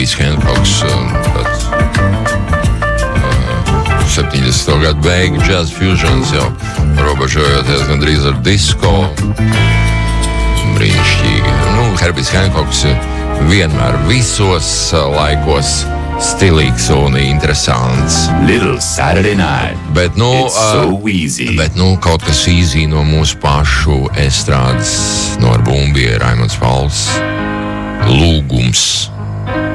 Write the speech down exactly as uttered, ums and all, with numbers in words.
Herbijs Hancocks, tāds septiņdesmito gadu beigu jazz fusions jau robežojoties gandrīz ar disko. Brīnišķīgi. Nu, Herbijs Hancocks vienmēr visos laikos stilīgs un interesants. Little Saturday night. Bet, nu, It's so easy. Bet, nu, kaut kas easy no mūsu pašu estrādes, no ar bumbi Raimonds Pauls. Lūgums.